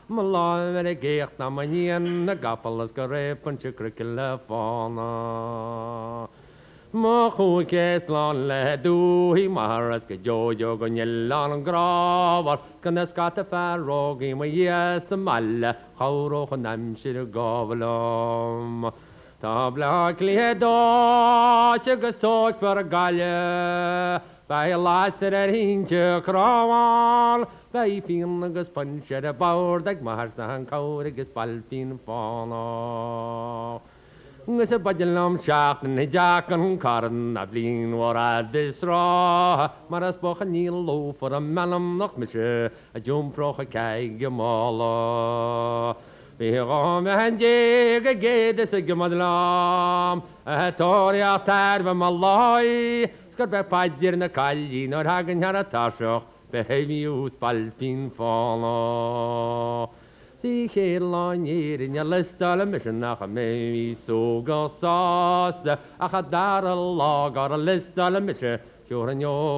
Malone gecht na manien na gapalas go répan se cricile fána. Má chuúcés lá le dúhí maras go jojo go nyeán an gráhar gan na scata ferrógaí ma dhé sa meile cháró an naimsir a gábhalom. Tá bla clédá agus tóid fer a gaile, Bei láir hínte chráháil, Bei fin agus punse a báir ag mar an cáir agus balfin fána. Gus a badlam seach na deach an caran a blin war a disrá, mar as boch a níl lo for a melam nach me se a jumproch a ceig gemála. Bhí gá me hen dé a géad a gemadlam, a tóri a terfa ma lai, sgur be paidir na cailín o'r hagan har a tasioch, be heimi ús balfin fála. Sí chélan írin a listal a mission nach a mé sóga sásta a cha dar a lag ar a listal a mission, siúr an